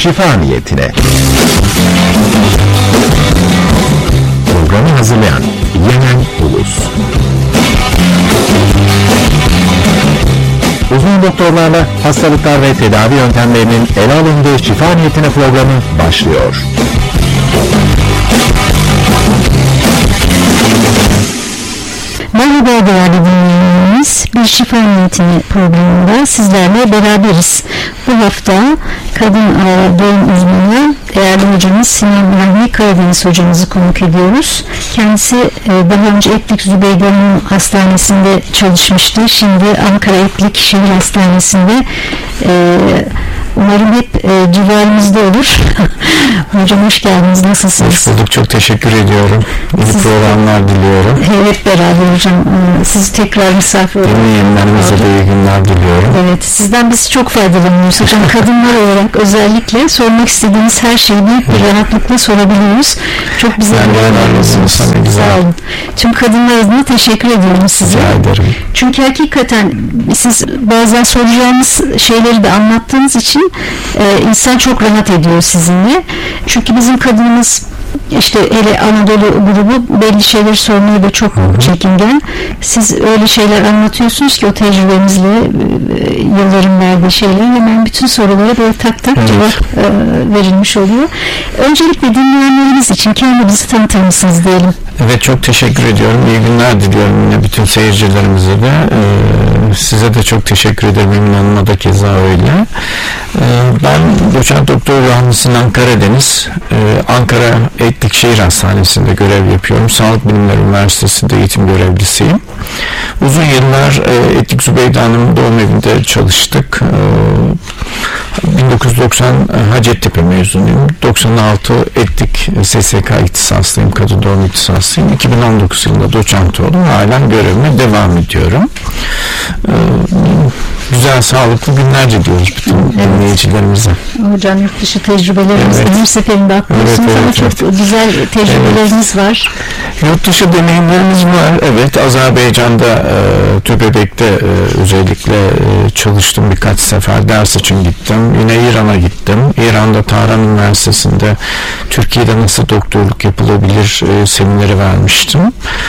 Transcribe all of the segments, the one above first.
şifa niyetine. Programı hazırlayan Yemen Ulus. Uzman doktorlarla hastalıklar ve tedavi yöntemlerinin ele alındığı şifa niyetine programı başlıyor. Merhaba değerli dinleyenlerimiz, bir şifa niyetini programında sizlerle beraberiz. Bu hafta kadın doğum uzmanı değerli hocamız Sinan Rahmi Karadeniz hocamızı konuk ediyoruz. Kendisi daha önce Etlik Zübeyde Hanım Hastanesi'nde çalışmıştı. Şimdi Ankara Etlik Şehir Hastanesi'nde umarım hep civarımızda olur. Hocam hoş geldiniz. Nasılsınız? Hoş bulduk. Çok teşekkür ediyorum. İyi programlar diliyorum. Evet beraber hocam. Sizi tekrar misafir olarak. Dinleyenlerimize de iyi günler diliyorum. Evet. Sizden biz çok faydalanıyoruz. Hocam kadınlar olarak özellikle sormak istediğimiz her şeyi büyük bir rahatlıkla sorabiliyoruz. Çok bize sağ olun. Tüm kadınlar adına teşekkür ediyorum size. Rica ederim. Çünkü hakikaten siz bazen soracağınız şeyleri de anlattığınız için insan çok rahat ediyor sizinle. Çünkü bizim kadınımız işte hele Anadolu grubu belli şeyleri sormaya da çok çekingen. Siz öyle şeyler anlatıyorsunuz ki o tecrübenizle yılların verdiği şeyler hemen bütün sorulara böyle tak tak cevap verilmiş oluyor. Öncelikle dinleyenlerimiz için kendinizi tanıtır mısınız diyelim. Evet, çok teşekkür ediyorum. İyi günler diliyorum yine bütün seyircilerimize de. Size de çok teşekkür ederim. Emin Hanım'a da keza öyle. Ben Doçent Doktor Rahmi Sinan Karadeniz, Ankara Etlik Şehir Hastanesi'nde görev yapıyorum. Sağlık Bilimleri Üniversitesi'nde eğitim görevlisiyim. Uzun yıllar Etlik Zübeyde Hanım doğum evinde çalıştık. 1990 Hacettepe mezunuyum. 96 Etlik SSK ihtisaslıyım. Kadın doğum ihtisaslıyım. 2019 yılında doçent oldum. Halen görevime devam ediyorum. Güzel, sağlıklı günler diliyoruz bütün dinleyicilerimize. Hocam yurt dışı tecrübeleriniz her seferinde aklıyorsunuz ama çok güzel tecrübeleriniz var. Yurt dışı deneyimlerimiz var. Evet, Azerbaycan'da TÜBİTAK'ta özellikle çalıştım birkaç sefer. Ders için gittim. Yine İran'a gittim. İran'da Tahran Üniversitesi'nde Türkiye'de nasıl doktorluk yapılabilir semineri vermiştim.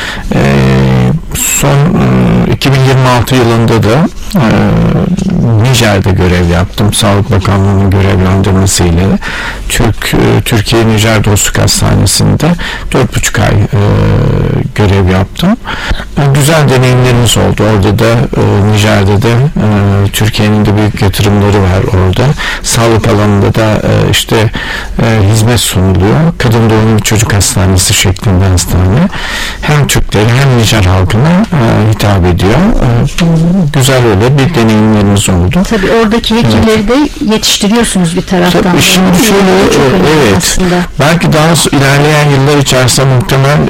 Son 2026 yılında da Nijer'de görev yaptım. Sağlık Bakanlığı'nın görevlendirmesiyle Türkiye Nijer Dostluk Hastanesi'nde 4,5 ay görev yaptım. Güzel deneyimlerimiz oldu. Orada da Nijer'de de Türkiye'nin de büyük yatırımları var orada. Sağlık alanında da işte hizmet sunuluyor. Kadın doğum ve çocuk hastanesi şeklinde hastane. Hem Türkleri hem Nijer halkına hitap ediyor. Güzel öyle bir deneyimlerimiz oldu. Tabii oradaki hekimleri de yetiştiriyorsunuz bir taraftan. Tabii şimdi şöyle, evet. Aslında. Belki daha ilerleyen yıllar içerisinde muhtemel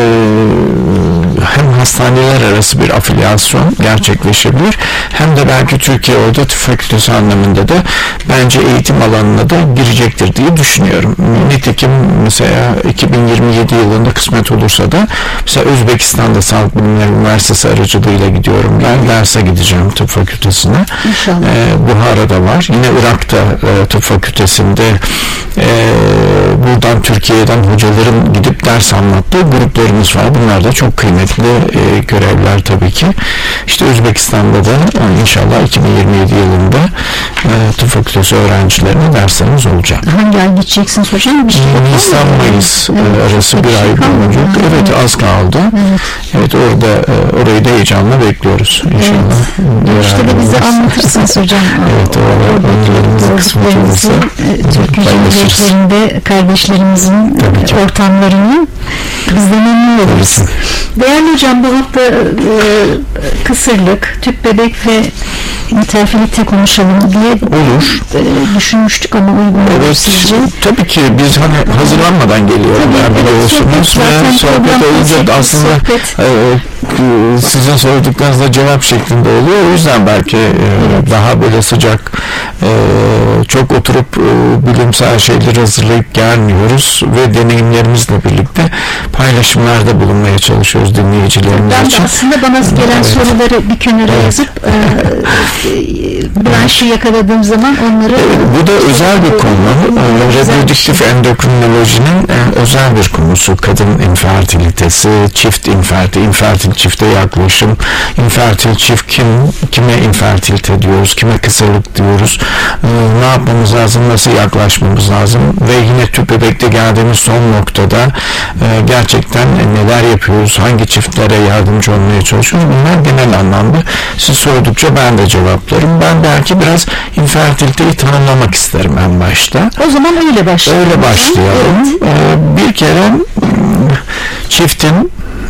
hem hastaneler arası bir afilyasyon gerçekleşebilir, hem de belki Türkiye orada tıp fakültesi anlamında da bence eğitim alanına da girecektir diye düşünüyorum. Nitekim mesela 2027 yılında kısmet olursa da mesela Özbekistan'da Sağlık Bilimleri Üniversitesi aracılığıyla gidiyorum. Ben derse gideceğim tıp fakültesine. Buhara'da var. Yine Irak'ta tıp fakültesinde buradan Türkiye'den hocaların gidip ders anlattığı gruplarımız var. Bunlar da çok kıymetli görevler tabii ki. İşte Özbekistan'da da inşallah 2027 yılında tıp fakültesi öğrencilerine derslerimiz olacak. Hangi ay gideceksiniz hocam? Nisan-Mayıs arası bir ay boyunca. Evet, az kaldı. Evet, orayı da heyecanla bekliyoruz inşallah. Evet. İşte de bize anlatırsınız hocam. Evet, oradaki kısmı olursa Türk Cumhuriyetlerinde kardeşlerimizin ortamlarını biz de memnun oluruz. Değerli hocam, bu hafta kısırlık, tüp bebek ve interferite konuşalım diye düşünmüştük ama uygun olur sizce? Tabii ki biz hani hazırlanmadan geliyorum. Biliyorsunuz ve sohbet olunca aslında sizin sorduklarınızda cevap şeklinde oluyor. O yüzden belki daha böyle sıcak, çok oturup bilimsel şeyleri hazırlayıp gelmiyoruz ve deneyimlerimizle birlikte paylaşımlarda bulunmaya çalışıyoruz dinleyicilerimiz Ben de için. aslında bana gelen soruları bir kenara yazıp branşı yakaladığım zaman onları... Bu da özel bir konu. Reprodüktif endokrinolojinin özel bir konusu. Kadın infertilitesi, çift infertil çifte yaklaşım, infertil çift kime infertilite diyoruz, kime kısırlık diyoruz, ne yapmamız lazım, nasıl yaklaşmamız lazım ve yine tüp bebekte geldiğimiz son noktada gerçekten neler yapıyoruz, hangi çiftlere yardımcı olmaya çalışıyoruz, bunlar genel anlamda siz sordukça ben de cevaplarım. Ben belki biraz infertiliteyi tanımlamak isterim en başta. O zaman öyle başlayalım. Öyle başlayalım. Evet. Bir kere çiftin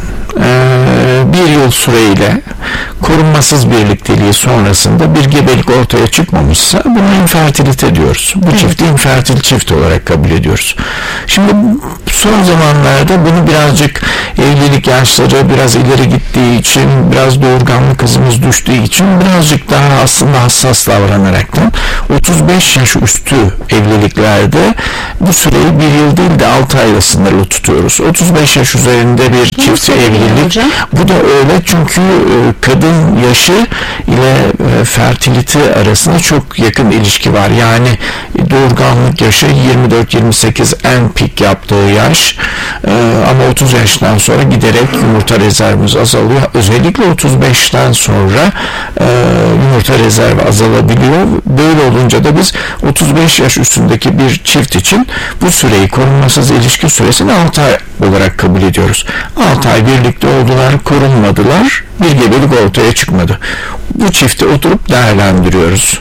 bir yıl süreyle korunmasız birlikteliği sonrasında bir gebelik ortaya çıkmamışsa buna infertilite diyoruz. Bu çifti infertil çift olarak kabul ediyoruz. Şimdi son zamanlarda bunu birazcık evlilik yaşları biraz ileri gittiği için, biraz doğurganlık hızımız düştüğü için birazcık daha aslında hassas davranaraktan 35 yaş üstü evliliklerde bu süreyi bir yıl değil de 6 ayla sınırlı tutuyoruz. 35 yaş üzerinde bir çift evlilik. Bu da öyle çünkü kadın yaşı ile fertilite arasında çok yakın ilişki var. Yani doğurganlık yaşı 24-28 en pik yaptığı yaş ama 30 yaştan sonra giderek yumurta rezervimiz azalıyor. Özellikle 35'ten sonra yumurta rezervi azalabiliyor. Böyle olunca da biz 35 yaş üstündeki bir çift için bu süreyi korunmasız ilişki süresini 6 ay olarak kabul ediyoruz. 6 ay birlikte oldular, korunmadılar, bir gebelik ortaya çıkmadı. Bu çifti oturup değerlendiriyoruz.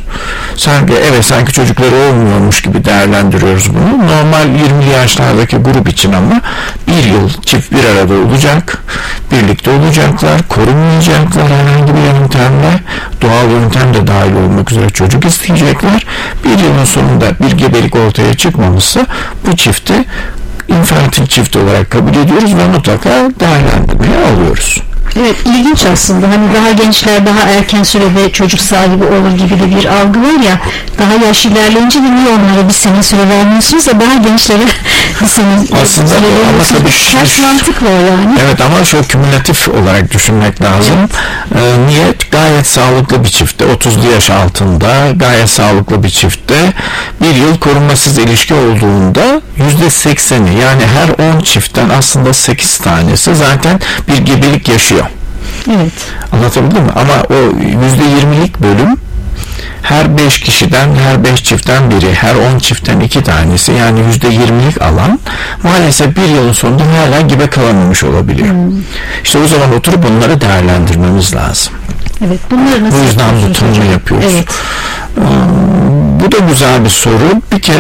Sanki çocukları olmuyormuş gibi değerlendiriyoruz bunu. Normal 20'li yaşlardaki grup için ama bir yıl çift bir arada olacak, birlikte olacaklar, korunmayacaklar herhangi bir yöntemle, doğal yöntem de dahil olmak üzere çocuk isteyecekler. Bir yılın sonunda bir gebelik ortaya çıkmamışsa bu çifti infertil çift olarak kabul ediyoruz ve mutlaka değerlendirmeye alıyoruz. Evet, ilginç aslında. Hani daha gençler daha erken sürede çocuk sahibi olur gibi de bir algı var ya, daha yaş ilerleyince de niye onlara bir sene süre vermiyorsunuz da daha gençlere bir sene aslında süre vermiyorsunuz. Ters mantık var yani. Evet ama şu kümülatif olarak düşünmek lazım. Evet. Niyet gayet sağlıklı bir çiftte, 30'lu yaş altında gayet sağlıklı bir çiftte bir yıl korunmasız ilişki olduğunda %80'i yani her 10 çiftten aslında 8 tanesi zaten bir gebelik yaşıyor. Evet. Anlatabildim mi? Ama o %20'lik bölüm her 5 kişiden, her 5 çiftten biri, her 10 çiftten 2 tanesi yani %20'lik alan maalesef bir yılın sonunda hala gebe kalamamış olabiliyor. İşte o zaman oturup bunları değerlendirmemiz lazım. Evet, bunları nasıl bu yüzden bu tanımı yapıyoruz. Evet. Bu da güzel bir soru. Bir kere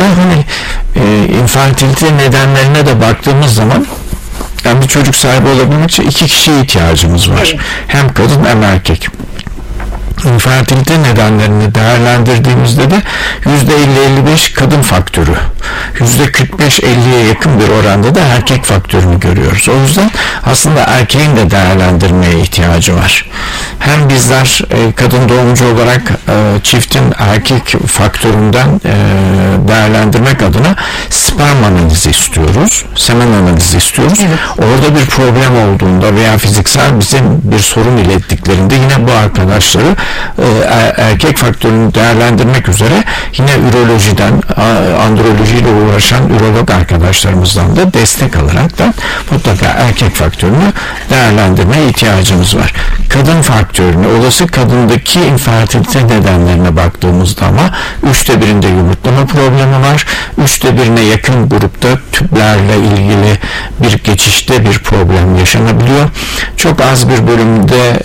infertilite nedenlerine de baktığımız zaman yani bir çocuk sahibi olabilmek için 2 kişiye ihtiyacımız var. Evet. Hem kadın hem erkek. İnfertilite nedenlerini değerlendirdiğimizde de %50-55 kadın faktörü, %45-50'ye yakın bir oranda da erkek faktörünü görüyoruz. O yüzden aslında erkeğin de değerlendirmeye ihtiyacı var. Hem bizler kadın doğumcu olarak çiftin erkek faktöründen değerlendirmek adına sperm analizi istiyoruz, semen analizi istiyoruz. Evet. Orada bir problem olduğunda veya fiziksel bizim bir sorun ilettiklerinde yine bu arkadaşları erkek faktörünü değerlendirmek üzere yine ürolojiden, androlojiyle uğraşan ürolog arkadaşlarımızdan da destek alarak da mutlaka erkek faktörünü değerlendirmeye ihtiyacımız var. Kadın faktörünü, olası kadındaki infertilite nedenlerine baktığımızda ama 1/3'ünde yumurtlama problemi var. 1/3'üne yakın grupta tüplerle ilgili bir geçişte bir problem yaşanabiliyor. Çok az bir bölümde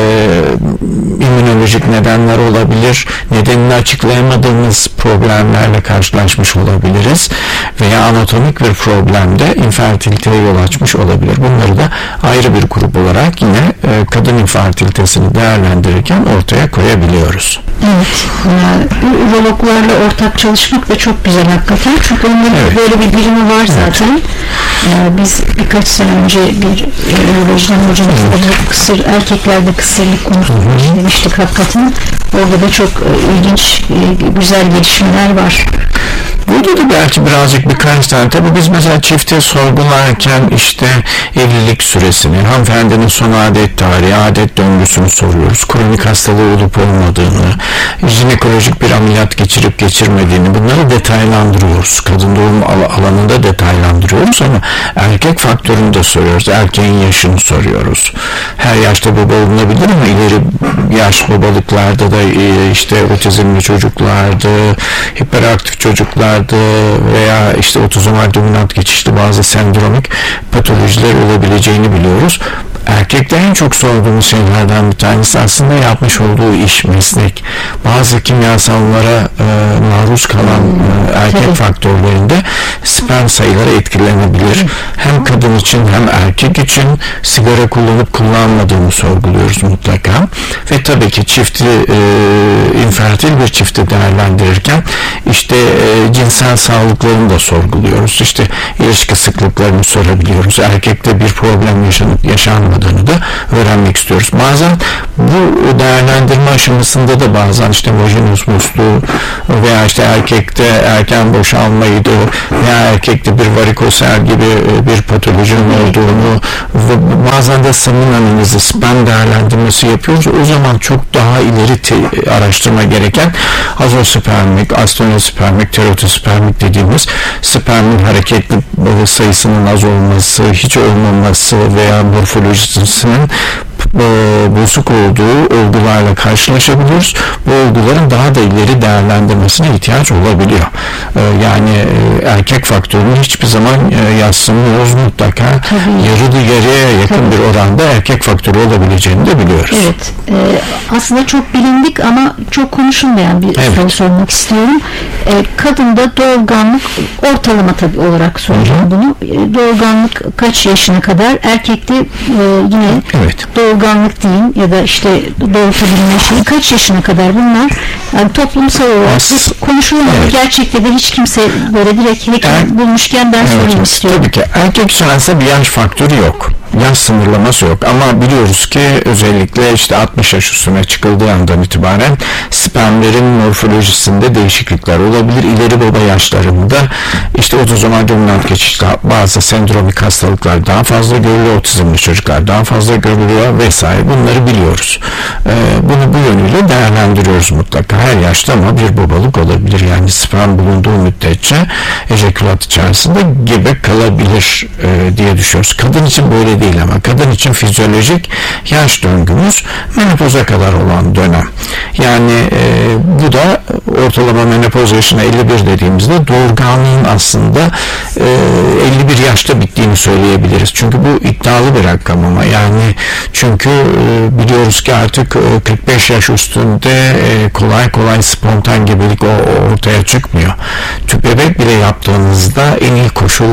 immünolojik nedenler olabilir. Nedenini açıklayamadığımız problemlerle karşılaşmış olabiliriz. Veya anatomik bir problemde infertiliteye yol açmış olabilir. Bunları da ayrı bir grup olarak yine kadın infertilitesini değerlendirirken ortaya koyabiliyoruz. Evet. Ürologlarla ortak çalışmak da çok güzel hakikaten. Çünkü onların böyle bir birimi var zaten. Biz birkaç sene önce bir ürolojiden hocamızla erkeklerde kısırlık konusunu işlemiştik hakikaten. Orada da çok ilginç, güzel gelişmeler var. Burada da belki birazcık birkaç tane, tabii biz mesela çifte sorgularken işte evlilik süresini, hanımefendinin son adet tarihi, adet döngüsünü soruyoruz. Kronik hastalığı olup olmadığını, jinekolojik bir ameliyat geçirip geçirmediğini, bunları detaylandırıyoruz. Kadın doğum alanında detaylandırıyoruz ama erkek faktörünü de soruyoruz. Erkeğin yaşını soruyoruz. Her yaşta baba olunabilir ama ileri yaş babalıklarda da işte otizmli çocuklardı, hiperaktif çocuklardı veya işte otozomal dominant geçişli bazı sendromik patolojiler olabileceğini biliyoruz. Erkekte en çok sorduğumuz şeylerden bir tanesi aslında yapmış olduğu iş, meslek. Bazı kimyasallara maruz kalan erkek faktörlerinde sperm sayıları etkilenebilir. Hem kadın için hem erkek için sigara kullanıp kullanmadığını sorguluyoruz mutlaka. Ve tabii ki çifti, infertil bir çifti değerlendirirken işte cinsel sağlıklarını da sorguluyoruz. İşte ilişki sıklıklarını sorabiliyoruz. Erkekte bir problem yaşanmadığını da öğrenmek istiyoruz. Bazen bu değerlendirme aşamasında da bazen işte vajinis musluğu veya işte erkekte erken boşalmaydı veya erkekte bir varikosel gibi bir patolojinin olduğunu ve bazen de semin analizi, sperm değerlendirmesi yapıyoruz. O zaman çok daha ileri araştırma gereken azospermik, astenospermik, terotospermik dediğimiz spermin hareketli sayısının az olması, hiç olmaması veya morfolojisinin bozuk olduğu olgularla karşılaşabiliyoruz. Bu olguların daha da ileri değerlendirmesine ihtiyaç olabiliyor. Yani erkek faktörünü hiçbir zaman yadsımıyoruz. Mutlaka yarıya yakın bir oranda erkek faktörü olabileceğini de biliyoruz. Evet. Aslında çok bilindik ama çok konuşulmayan bir soru sormak istiyorum. Kadında doğurganlık ortalama tabii olarak soracağım bunu. Doğurganlık kaç yaşına kadar? Erkekte yine doğurganlık diyeyim ya da işte doğurtabilme şeyi kaç yaşına kadar, bunlar yani toplumsal olarak konuşulmuyor. Gerçekte de hiç kimse böyle direkt hekim bulmuşken ben sorayım istiyorum. Tabii ki erkek için aslında bir yaş faktörü yok. Yaş sınırlaması yok ama biliyoruz ki özellikle işte 60 yaş üstüne çıkıldığı andan itibaren spermlerin morfolojisinde değişiklikler olabilir. İleri baba yaşlarında işte otozomal dominant geçişte bazı sendromik hastalıklar daha fazla görülüyor, otizmli çocuklar daha fazla görülüyor vesaire, bunları biliyoruz. Bunu bu yönüyle değerlendiriyoruz mutlaka. Her yaşta ama bir babalık olabilir. Yani sperm bulunduğu müddetçe ejekülat içerisinde gebe kalabilir diye düşünüyoruz. Kadın için böyle değil ama kadın için fizyolojik yaş döngümüz menopoza kadar olan dönem. Yani bu da ortalama menopoz yaşına 51 dediğimizde doğurganlığın aslında 51 yaşta bittiğini söyleyebiliriz. Çünkü bu iddialı bir rakam ama yani çünkü biliyoruz ki artık 45 yaş üstünde kolay kolay spontan gebelik ortaya çıkmıyor. Tüp bebek bile yaptığınızda en iyi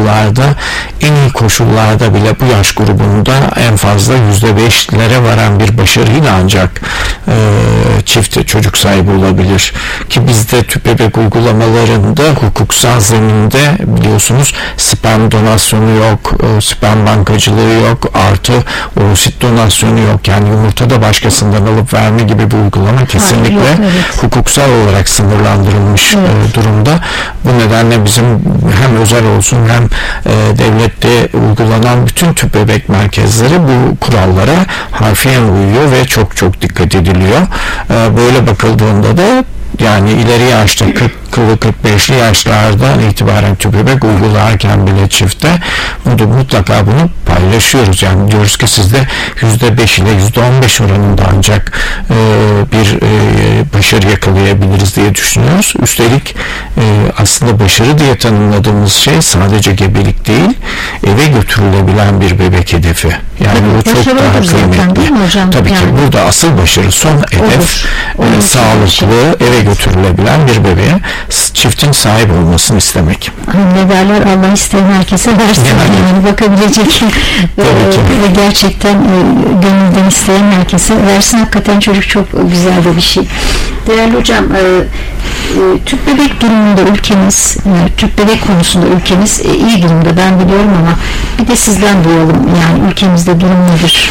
koşullarda bile bu yaş grubunda en fazla %5'lere varan bir başarıyla ancak çift çocuk sahibi olabilir. Ki bizde tüp bebek uygulamalarında hukuksal zeminde biliyorsunuz sperm donasyonu yok, sperm bankacılığı yok, artı oosit donasyonu yok. Yani yumurtada başkasından alıp verme gibi bir uygulama kesinlikle hukuksal olarak sınırlandırılmış durumda. Bu nedenle bizim hem özel olsun hem devlette uygulanan bütün tüp bebek merkezleri bu kurallara harfiyen uyuyor ve çok çok dikkat ediliyor. Böyle bakıldığında da yani ileri yaşta 40'lı 45'li yaşlardan itibaren tüp bebek uygularken bile çifte mutlaka bunu paylaşıyoruz. Yani diyoruz ki sizde %5 ile %15 oranında ancak bir başarı yakalayabiliriz diye düşünüyoruz. Üstelik aslında başarı diye tanımladığımız şey sadece gebelik değil, eve götürülebilen bir bebek hedefi. Yani o çok daha kıymetli. Tabii ki burada asıl başarı, son hedef sağlıklı, eve götürülebilen bir bebeğe çiftin sahip olmasını istemek. Ne derler, Allah isteyen herkese versin. Yani bakabilecek ve gerçekten gönülden isteyen herkese versin. Hakikaten çocuk çok güzel de bir şey. Değerli hocam, tüp bebek durumunda ülkemiz, tüp bebek konusunda ülkemiz iyi durumda, ben biliyorum ama bir de sizden duyalım, yani ülkemizde durum nedir?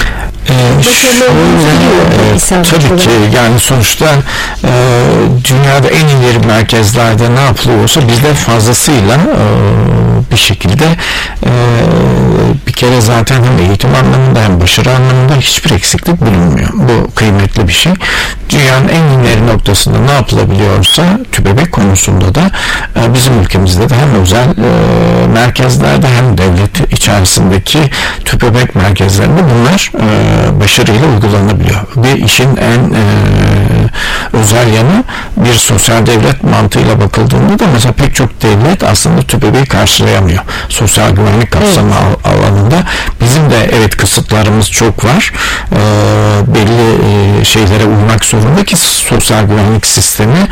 Tabii ki yani sonuçta dünyada en ileri merkezlerde ne yapılıyorsa bizde fazlasıyla bir şekilde bir kere zaten hem eğitim anlamında hem başarı anlamında hiçbir eksiklik bulunmuyor. Bu kıymetli bir şey. Dünyanın en ileri noktasında ne yapılabiliyorsa tübebek konusunda da bizim ülkemizde de hem özel merkezlerde hem devlet içerisindeki tübebek merkezlerinde bunlar başarıyla uygulanabiliyor. Bir işin en özel yanı bir sosyal devlet mantığıyla bakıldığında da mesela pek çok devlet aslında tübebeği karşılayamıyor. Sosyal güvenlik kapsamı alanında bizim de evet kısıtlarımız çok var. Belli şeylere uymak zorunda ki sosyal güvenlik sistemi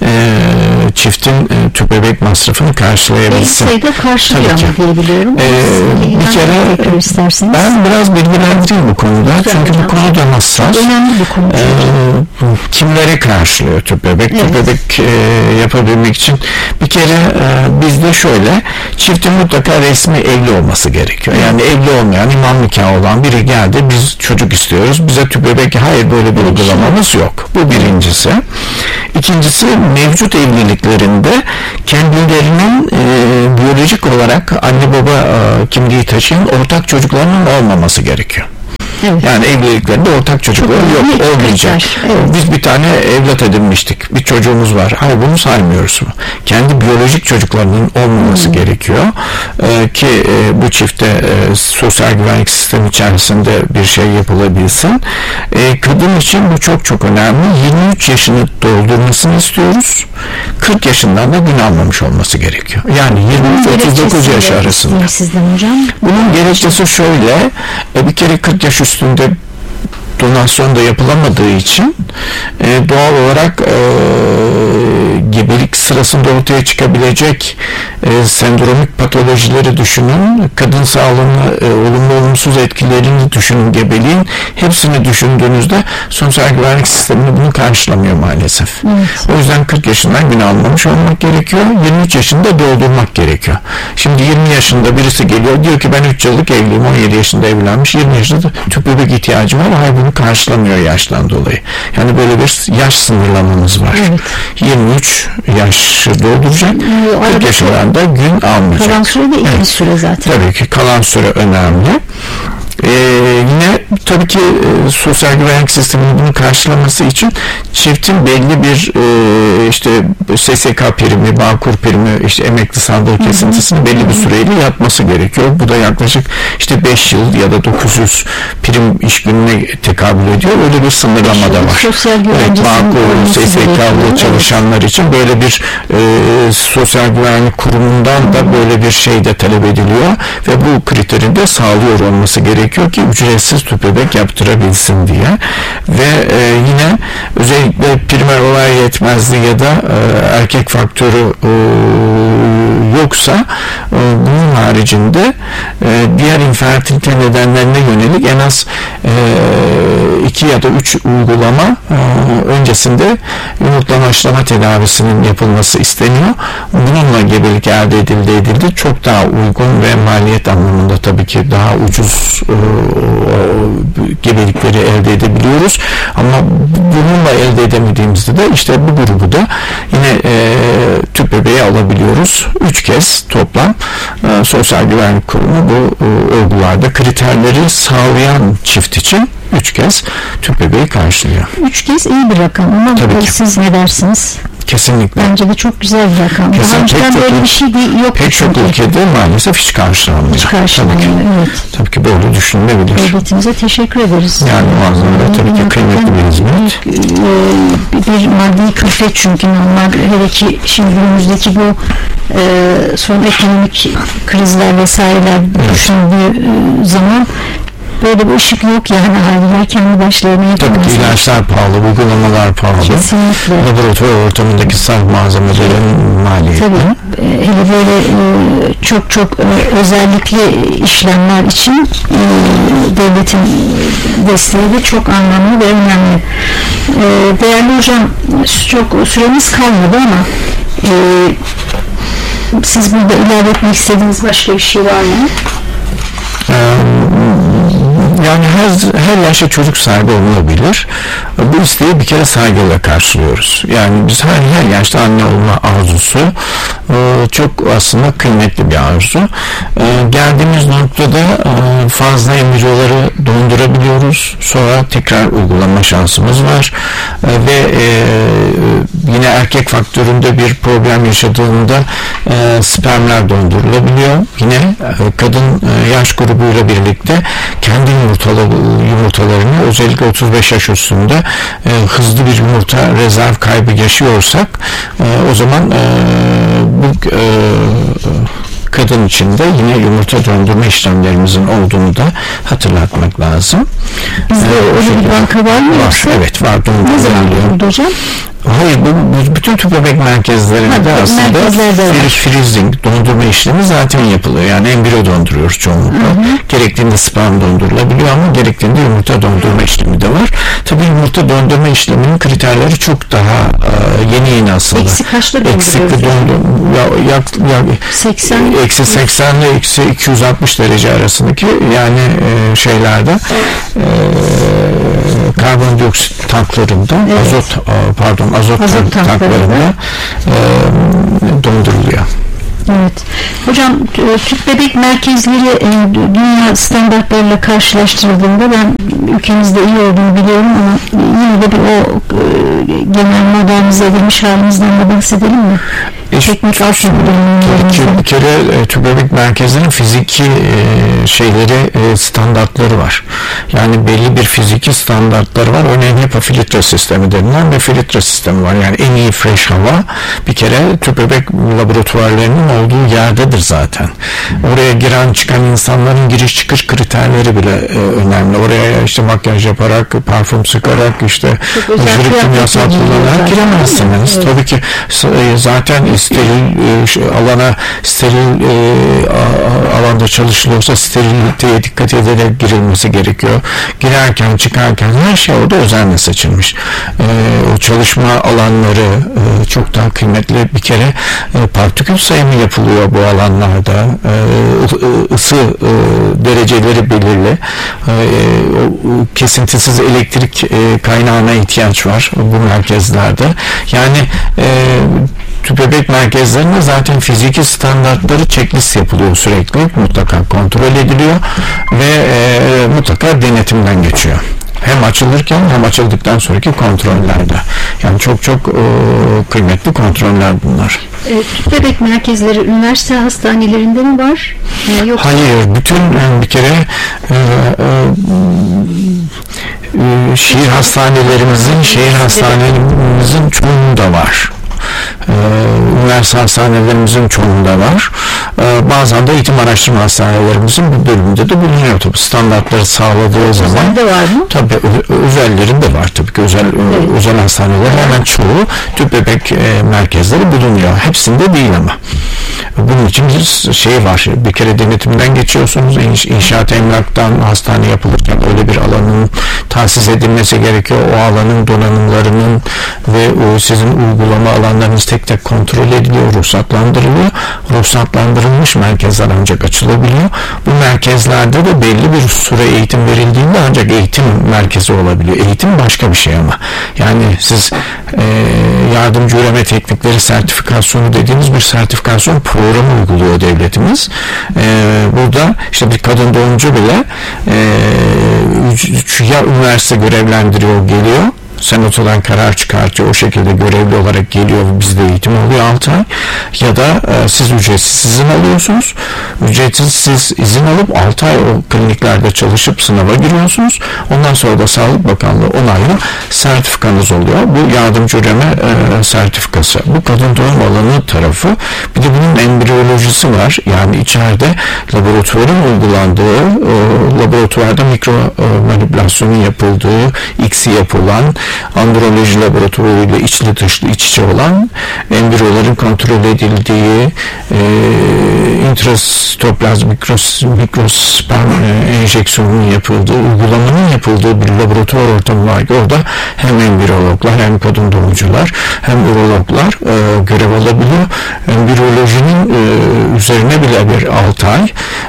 çiftin tübebek masrafını karşılayabilsin. Sayıda karşılıyor diye biliyorum. Bir kere ben biraz bilgilendireyim bu konuda. Çünkü bu konu da hassas. Önemli bir konu. Kimlere karşılıyor tübebek? Evet. Tübebek yapabilmek için bir kere bizde şöyle çiftin mutlaka resmi evli olması gerekiyor. Yani evli olmayan imam nikahı olan biri geldi biz çocuk istiyoruz. Bize tübebek hayır böyle bir uygulamamız yok. Bu birincisi. İkincisi mevcut evliliklerinde kendilerinin biyolojik olarak anne baba kimliği taşıyan ortak çocuklarının olmaması gerekiyor. Evet. Yani evliliklerinde ortak çocuklar yok, olmayacak. Evet. Biz bir tane evlat edinmiştik, bir çocuğumuz var. Hayır bunu saymıyoruz mu? Kendi biyolojik çocuklarının olmaması gerekiyor ki bu çifte sosyal güvenlik sistemi içerisinde bir şey yapılabilsin. Kadın için bu çok çok önemli. 23 yaşını doldurmasını istiyoruz. 40 yaşından da gün almamış olması gerekiyor. Yani 23-39 yaş arasında. Sizden hocam. Bunun gerekçesi şöyle, bir kere 40 yaş üstünde donasyon da yapılamadığı için doğal olarak gebelik sırasında ortaya çıkabilecek sendromik patolojileri düşünün, kadın sağlığını olumlu olumsuz etkilerini düşünün, gebeliğin hepsini düşündüğünüzde sosyal güvenlik sistemini bunu karşılamıyor maalesef. Evet. O yüzden 40 yaşından gün almamış olmak gerekiyor, 23 yaşında doldurmak gerekiyor. Şimdi 20 yaşında birisi geliyor diyor ki ben 3 yıllık evliyim, 17 yaşında evlenmiş, 20 yaşında tüp bebek ihtiyacı var, hayır bunu karşılamıyor yaştan dolayı. Yani böyle bir yaş sınırlamamız var. Evet. 23 yaş dolduracak, 40 yaşından da gün almayacak. Kalan süre de iyi bir süre zaten. Tabii ki kalan süre önemli. Yine tabii ki sosyal güvenlik sisteminin bunu karşılaması için çiftin belli bir işte SSK primi, Bağkur primi, işte emekli sandığı kesintisini belli bir süreyle yatması gerekiyor. Bu da yaklaşık işte 5 yıl ya da 900 prim iş gününe tekabül ediyor. Öyle bir sınırlama da var. Evet, Bağkur, SSK'lı çalışanlar için böyle bir sosyal güvenlik kurumundan da böyle bir şey de talep ediliyor ve bu kriterin de sağlıyor olması gerekiyor ki ücretsiz tüp bebek yaptırabilsin diye ve yine özellikle primer olay yetmezliği ya da erkek faktörü yoksa bunun haricinde diğer infertilite nedenlerine yönelik en az 2 ya da 3 uygulama öncesinde yumurtlama aşılama tedavisinin yapılması isteniyor. Bununla gebelik elde edildi. Çok daha uygun ve maliyet anlamında tabii ki daha ucuz gebelikleri elde edebiliyoruz. Ama bununla elde edemediğimizde de işte bu grubu da yine tüp bebeği alabiliyoruz. 3 kez toplam Sosyal Güvenlik Kurumu bu olgularda kriterleri sağlayan çift için 3 kez tüp bebeği karşılıyor. 3 kez iyi bir rakam ama siz ne dersiniz? Kesinlikle. Bence de çok güzel bir rakam. Daha böyle bir şey yok. Pek çok ülkede maalesef hiç karşılanmıyor. Hiç karşılanmıyor, evet. Tabii ki böyle düşünülebilir. Devletimize teşekkür ederiz. Yani o anlamda tabii ki kıymetli bir hizmet. Bir maddi külfet çünkü normal, hele ki şimdi günümüzdeki bu son ekonomik krizler vesaireler düşündüğü zaman böyle bir ışık yok yani haliyle kendi başlarına yapamazlar. Tabii ki ilaçlar pahalı, uygulamalar pahalı. Kesinlikle. Laboratuvar ortamındaki sarf malzemelerin maliyeti. Tabii. Hele böyle çok özellikle işlemler için devletin desteği de çok anlamlı ve önemli. Değerli hocam, çok süremiz kalmadı ama siz burada ilave etmek istediğiniz başka bir şey var mı? Yani her yaşta çocuk sahibi olunabilir. Bu isteği bir kere saygıyla karşılıyoruz. Yani biz her yaşta anne olma arzusu çok aslında kıymetli bir arzu. Geldiğimiz noktada fazla embriyoları dondurabiliyoruz. Sonra tekrar uygulama şansımız var. Ve yine erkek faktöründe bir problem yaşadığında spermler dondurulabiliyor. Yine kadın yaş grubuyla birlikte kendi yumurtalarını özellikle 35 yaş üstünde hızlı bir yumurta rezerv kaybı yaşıyorsak o zaman bu kadın için de yine yumurta döndürme işlemlerimizin olduğunu da hatırlatmak lazım. Bizde öyle bir banka var mı? Var, evet var. Ne zaman kuruldu hocam? Hayır, bu bütün tüp bebek merkezlerinde aslında freezing, dondurma işlemi zaten yapılıyor. Yani embriyo donduruyoruz çoğunlukla. Gerektiğinde sperm dondurulabiliyor ama gerektiğinde yumurta dondurma işlemi de var. Tabii yumurta dondurma işleminin kriterleri çok daha yeni aslında. Eksi kaçta donduruyoruz? 80 eksi 80 ile eksi 260 derece arasındaki yani şeylerde karbondioksit tanklarında azot tanklarında donduruluyor. Evet. Hocam tüp bebek merkezleri dünya standartlarıyla karşılaştırıldığında ben ülkemizde iyi olduğunu biliyorum ama yine de o genel modernize edilmiş halimizden de bahsedelim mi? Teknik bir kere tüp bebek merkezlerinin fiziki standartları var. Yani belli bir fiziki standartları var. Örneğin HEPA filtre sistemi denilen bir filtre sistemi var. Yani en iyi fresh hava bir kere tüp bebek laboratuvarlarının olduğu yerdedir zaten. Oraya giren çıkan insanların giriş çıkış kriterleri bile önemli. Oraya işte makyaj yaparak, parfüm sıkarak, işte aşırı kimyasal kullanarak giremezsiniz. Evet. Tabii ki zaten steril alanda çalışılıyorsa steriliteye dikkat ederek girilmesi gerekiyor. Girerken çıkarken her şey orada özenle seçilmiş. O çalışma alanları çok daha kıymetli. Bir kere partikül sayımı yapılıyor bu alanlarda. Isı dereceleri belirli. Kesintisiz elektrik kaynağına ihtiyaç var bu merkezlerde. Yani tüp bebek merkezlerinde zaten fiziki standartları checklist yapılıyor sürekli. Mutlaka kontrol ediliyor ve mutlaka denetimden geçiyor. Hem açılırken hem açıldıktan sonraki kontrollerde. Yani çok kıymetli kontroller bunlar. Tüp bebek merkezleri üniversite hastanelerinde mi var? Yoksa... Hayır. Bütün bir kere şehir hastanelerimizin çoğunda var. Üniversite hastanelerimizin çoğunda var. Bazen de eğitim araştırma hastanelerimizin bir bölümünde de bulunuyor. Tabii standartları sağladığı zaman. Özelde var mı? Tabii özellerinde var. Tabii ki özel hastanelerin hemen çoğu tüp bebek merkezleri bulunuyor. Hepsinde değil ama. Bunun için bir var. Bir kere denetimden geçiyorsunuz. İnşaat emlaktan hastane yapılırken öyle bir alanın tahsis edilmesi gerekiyor. O alanın donanımlarının ve o sizin uygulama alanlarınız tek tek kontrol ediliyor, ruhsatlandırılıyor. Ruhsatlandırılmış merkezler ancak açılabiliyor. Bu merkezlerde de belli bir süre eğitim verildiğinde ancak eğitim merkezi olabiliyor. Eğitim başka bir şey ama. Yani siz yardımcı üreme teknikleri sertifikasyonu dediğimiz bir sertifikasyon programı uyguluyor devletimiz. Burada işte bir kadın doğumcu bile ya üniversite görevlendiriyor, geliyor, senatodan karar çıkartıyor, o şekilde görevli olarak geliyor, bizde eğitim oluyor 6 ay, ya da siz ücretsiz izin alıyorsunuz, ücretsiz izin alıp 6 ay o kliniklerde çalışıp sınava giriyorsunuz, ondan sonra da Sağlık Bakanlığı onaylı sertifikanız oluyor. Bu yardımcı üreme sertifikası. Bu kadın doğum alanı tarafı. Bir de bunun embriyolojisi var. Yani içeride laboratuvarın uygulandığı, laboratuvarda mikro manipülasyonun yapıldığı, X'i yapılan, androloji laboratuvarıyla içli dışlı iç içe olan, embriyoların kontrol edildiği, intrasitoplazm mikrosperm enjeksiyonunun yapıldığı, uygulamanın yapıldığı bir laboratuvar ortamı var ki orada hem embriyologlar hem kadın doğumcular hem urologlar görev alabiliyor. Embriyolojinin üzerine bile bir 6 ay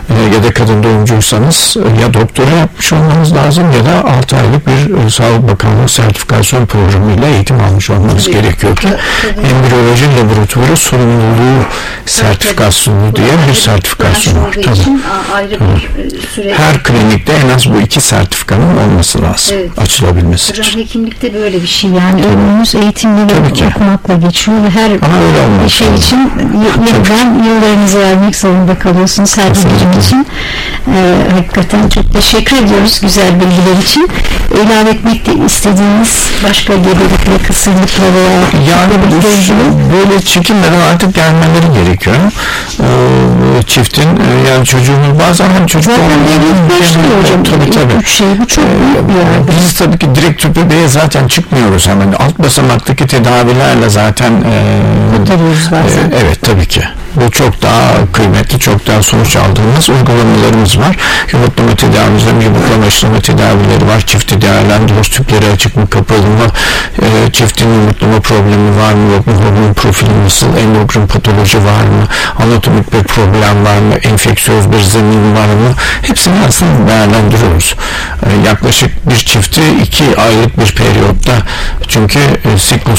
ya da kadın doğumcuysanız ya doktora yapmış olmanız lazım ya da 6 aylık bir Sağlık Bakanlığı sertifikasyon programıyla eğitim almış olmanız gerekiyor ki embriyoloji laboratuvarı sorumluluğu sertifikasyonu diye bir sertifikasyon var. Ayrı bir süre. Her klinikte en az bu 2 sertifikanın olması lazım açılabilmesi için. Hocam hekimlikte böyle bir şey yani ömrünüz eğitimle ve okumakla geçiyor ve her bir şey için yıllarınızı vermek zorunda kalıyorsunuz her birim için. Hakikaten çok teşekkür ediyoruz güzel bilgiler için. İlave etmek istediğiniz başka gebelik ve kısırlıkla veya yani böyle çekinmeden artık gelmeleri gerekiyor. Çiftin yani çocuğumuz bazen hani çocuk tabii. Şey, bu çok büyük bir yardım. Biz tabii ki direkt tüp bebeğe zaten çıkmıyoruz hemen. Alt basamaktaki tedavilerle zaten kurtarıyoruz bazen. Evet tabii ki. Bu çok daha kıymetli, çok daha sonuç aldığımız uygulamalarımız var. Yumurtlama tedavimizde yumurtlama işleme tedavileri var. Çifti değerlendiriyoruz. Tüpleri açık mı, kapalı mı? Çiftin yumurtlama problemi var mı, yok mu? Hormon profili nasıl? Endokrin patoloji var mı? Anatomik bir problem var mı? Enfeksiyöz bir zemin var mı? Hepsini aslında değerlendiriyoruz. Yaklaşık bir çifti 2 aylık bir periyotta çünkü siklus